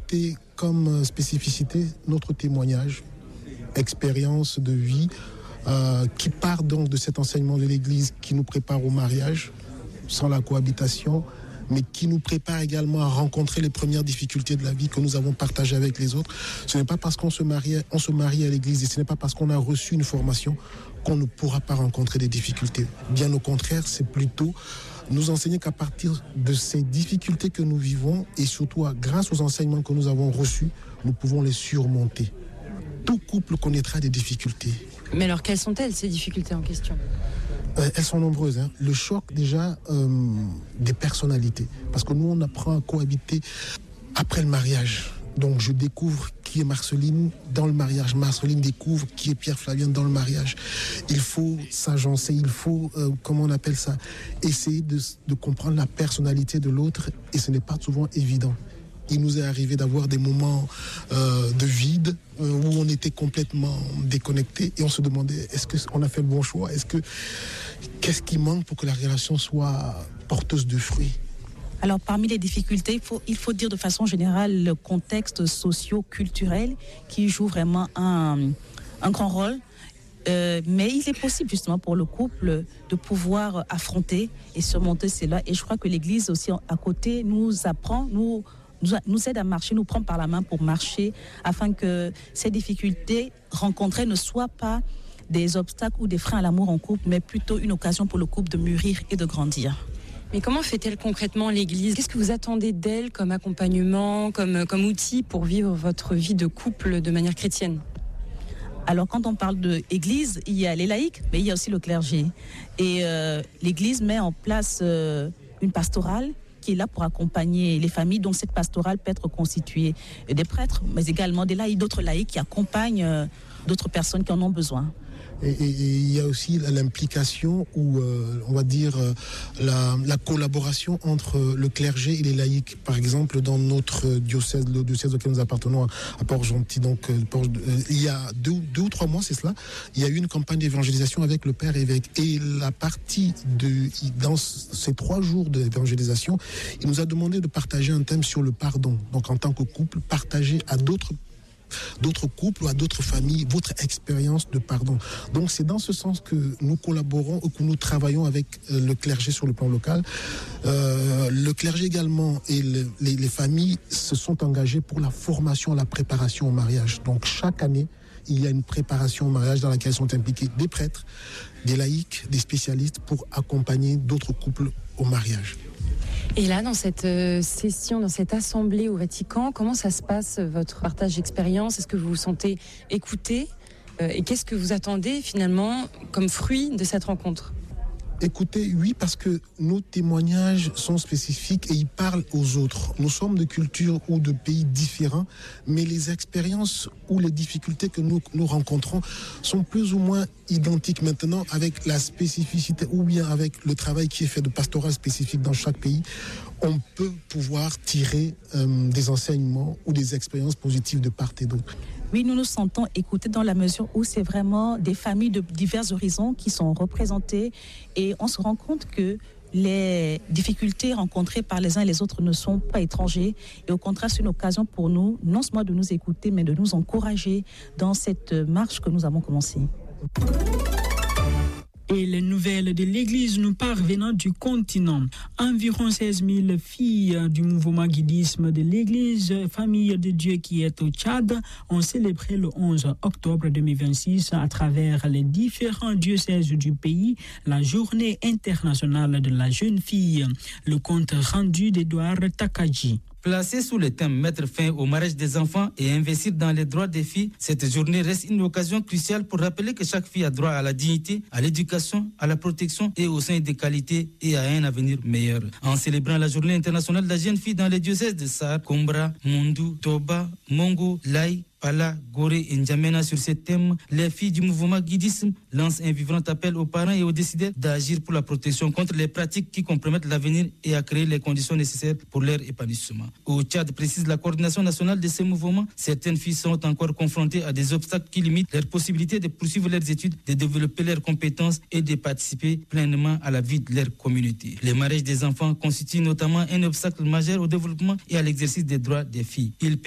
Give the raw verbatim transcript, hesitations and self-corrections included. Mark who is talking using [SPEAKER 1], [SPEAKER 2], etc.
[SPEAKER 1] adopté comme spécificité notre témoignage, expérience de vie, euh, qui part donc de cet enseignement de l'Église qui nous prépare au mariage, sans la cohabitation, mais qui nous prépare également à rencontrer les premières difficultés de la vie que nous avons partagées avec les autres. Ce n'est pas parce qu'on se marie, on se marie à l'église et ce n'est pas parce qu'on a reçu une formation qu'on ne pourra pas rencontrer des difficultés. Bien au contraire, c'est plutôt nous enseigner qu'à partir de ces difficultés que nous vivons et surtout grâce aux enseignements que nous avons reçus, nous pouvons les surmonter. Tout couple connaîtra des difficultés.
[SPEAKER 2] Mais alors, quelles sont-elles, ces difficultés en question ?
[SPEAKER 1] Euh, elles sont nombreuses. Hein. Le choc, déjà, euh, des personnalités. Parce que nous, on apprend à cohabiter après le mariage. Donc, je découvre qui est Marceline dans le mariage. Marceline découvre qui est Pierre-Flavien dans le mariage. Il faut s'agencer, il faut, euh, comment on appelle ça, essayer de, de comprendre la personnalité de l'autre. Et ce n'est pas souvent évident. Il nous est arrivé d'avoir des moments euh, de vide euh, où on était complètement déconnecté et on se demandait est-ce qu'on a fait le bon choix ? Est-ce que qu'est-ce qui manque pour que la relation soit porteuse de fruits ?
[SPEAKER 3] Alors, parmi les difficultés, il faut, il faut dire de façon générale le contexte socio-culturel qui joue vraiment un, un grand rôle. Euh, mais il est possible justement pour le couple de pouvoir affronter et surmonter cela. Et je crois que l'Église aussi à côté nous apprend, nous Nous, nous aide à marcher, nous prend par la main pour marcher, afin que ces difficultés rencontrées ne soient pas des obstacles ou des freins à l'amour en couple, mais plutôt une occasion pour le couple de mûrir et de grandir.
[SPEAKER 2] Mais comment fait-elle concrètement l'Église ? Qu'est-ce que vous attendez d'elle comme accompagnement, comme, comme outil pour vivre votre vie de couple de manière chrétienne ?
[SPEAKER 3] Alors, quand on parle d'Église, il y a les laïcs, mais il y a aussi le clergé. Et euh, l'Église met en place euh, une pastorale qui est là pour accompagner les familles. Donc cette pastorale peut être constituée des prêtres, mais également des laïcs, d'autres laïcs qui accompagnent euh, d'autres personnes qui en ont besoin.
[SPEAKER 1] Et, et, et il y a aussi l'implication ou euh, on va dire euh, la, la collaboration entre le clergé et les laïcs. Par exemple, dans notre diocèse, le diocèse auquel nous appartenons à Port-Gentil, donc euh, Port, euh, il y a deux, deux ou trois mois, c'est cela, il y a eu une campagne d'évangélisation avec le Père évêque. Et la partie de dans ces trois jours d'évangélisation, il nous a demandé de partager un thème sur le pardon. Donc en tant que couple, partager à d'autres d'autres couples ou à d'autres familles, votre expérience de pardon. Donc c'est dans ce sens que nous collaborons ou que nous travaillons avec euh, le clergé sur le plan local. Euh, le clergé également et le, les, les familles se sont engagés pour la formation, la préparation au mariage. Donc chaque année, il y a une préparation au mariage dans laquelle sont impliqués des prêtres, des laïcs, des spécialistes pour accompagner d'autres couples au mariage.
[SPEAKER 2] Et là, dans cette euh, session, dans cette assemblée au Vatican, comment ça se passe, votre partage d'expérience ? Est-ce que vous vous sentez écouté ? euh, Et qu'est-ce que vous attendez finalement comme fruit de cette rencontre ?
[SPEAKER 1] Écoutez, oui, parce que nos témoignages sont spécifiques et ils parlent aux autres. Nous sommes de cultures ou de pays différents, mais les expériences ou les difficultés que nous, nous rencontrons sont plus ou moins identiques maintenant avec la spécificité ou bien avec le travail qui est fait de pastoral spécifique dans chaque pays. On peut pouvoir tirer euh, des enseignements ou des expériences positives de part et d'autre.
[SPEAKER 3] Oui, nous nous sentons écoutés dans la mesure où c'est vraiment des familles de divers horizons qui sont représentées et on se rend compte que les difficultés rencontrées par les uns et les autres ne sont pas étrangers et au contraire c'est une occasion pour nous non seulement de nous écouter mais de nous encourager dans cette marche que nous avons commencée.
[SPEAKER 4] Et les nouvelles de l'Église nous parvenant du continent. Environ seize mille filles du mouvement guidisme de l'Église, Famille de Dieu qui est au Tchad, ont célébré le onze octobre deux mille vingt-six à travers les différents diocèses du pays la journée internationale de la jeune fille. Le compte rendu d'Edouard Takadji.
[SPEAKER 5] Placée sous le thème « Mettre fin au mariage des enfants et investir dans les droits des filles », cette journée reste une occasion cruciale pour rappeler que chaque fille a droit à la dignité, à l'éducation, à la protection et au sein des qualités et à un avenir meilleur. En célébrant la journée internationale de la jeune fille dans les diocèses de Sarr, Kombra, Mondou, Toba, Mongo, Laï, Pala, Gorée et N'Djamena sur ce thème, les filles du mouvement guidisme lancent un vibrant appel aux parents et aux décideurs d'agir pour la protection contre les pratiques qui compromettent l'avenir et à créer les conditions nécessaires pour leur épanouissement. Au Tchad, précise la coordination nationale de ces mouvements, certaines filles sont encore confrontées à des obstacles qui limitent leur possibilité de poursuivre leurs études, de développer leurs compétences et de participer pleinement à la vie de leur communauté. Le mariage des enfants constitue notamment un obstacle majeur au développement et à l'exercice des droits des filles. Il